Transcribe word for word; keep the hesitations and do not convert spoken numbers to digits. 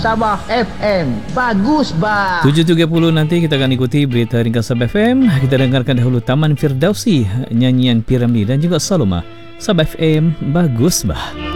Sabah F M. Bagus bah. tujuh tiga puluh nanti kita akan ikuti berita ringkas Sabah F M. Kita dengarkan dahulu Taman Firdausi, nyanyian Piramli dan juga Saloma. Sabah F M, bagus bah.